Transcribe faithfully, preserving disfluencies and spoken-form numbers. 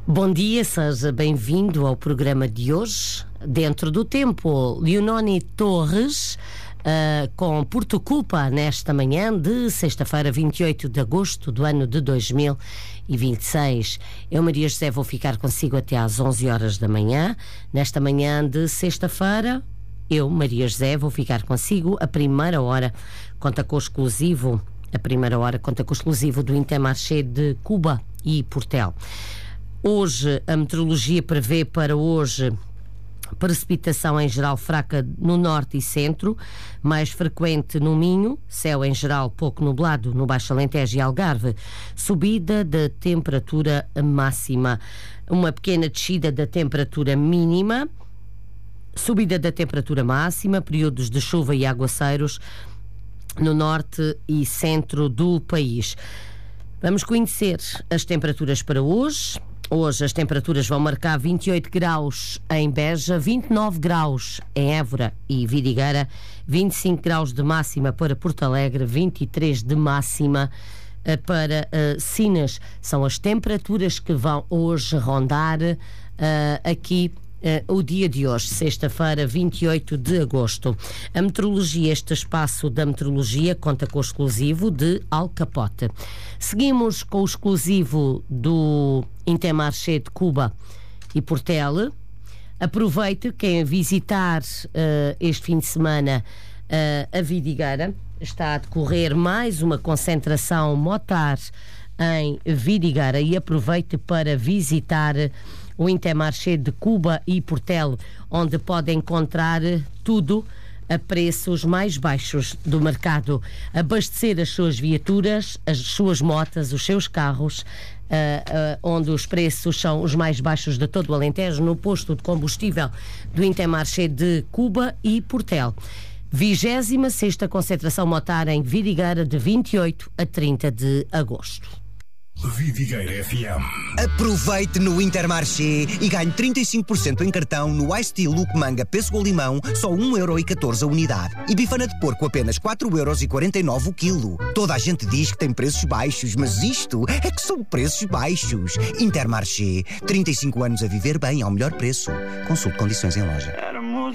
Bom dia, seja bem-vindo ao programa de hoje. Dentro do tempo, Leononi Torres uh, com Porto Culpa nesta manhã de sexta-feira, vinte e oito de agosto do ano de dois mil e vinte e seis. Eu, Maria José, vou ficar consigo até às onze horas da manhã. Nesta manhã de sexta-feira, eu, Maria José, vou ficar consigo. A primeira hora conta com o exclusivo, a primeira hora conta com o exclusivo do Intermarché de Cuba e Portel. Hoje, a meteorologia prevê para hoje precipitação em geral fraca no norte e centro, mais frequente no Minho, céu em geral pouco nublado no Baixo Alentejo e Algarve, subida da temperatura máxima, uma pequena descida da temperatura mínima, subida da temperatura máxima, períodos de chuva e aguaceiros no norte e centro do país. Vamos conhecer as temperaturas para hoje. Hoje as temperaturas vão marcar vinte e oito graus em Beja, vinte e nove graus em Évora e Vidigueira, vinte e cinco graus de máxima para Porto Alegre, vinte e três de máxima uh, para uh, Sines. São as temperaturas que vão hoje rondar uh, aqui uh, o dia de hoje, sexta-feira, vinte e oito de agosto. A meteorologia, este espaço da meteorologia, conta com o exclusivo de Alcapote. Seguimos com o exclusivo do Intermarché de Cuba e Portel. Aproveite quem visitar uh, este fim de semana uh, a Vidigueira. Está a decorrer mais uma concentração motar em Vidigueira e aproveite para visitar o Intermarché de Cuba e Portel, onde pode encontrar tudo a preços mais baixos do mercado. Abastecer as suas viaturas, as suas motas, os seus carros, uh, uh, onde os preços são os mais baixos de todo o Alentejo, no posto de combustível do Intermarché de Cuba e Portel. vigésima sexta concentração motar em Vidigueira, de vinte e oito a trinta de agosto. Vidigueira F M. Aproveite no Intermarché e ganhe trinta e cinco por cento em cartão no Ice Tea Look Manga Pêssego Limão, só um euro e catorze a unidade. E bifana de porco apenas quatro euros e quarenta e nove o quilo. Toda a gente diz que tem preços baixos, mas isto é que são preços baixos. Intermarché, trinta e cinco anos a viver bem ao melhor preço. Consulte condições em loja.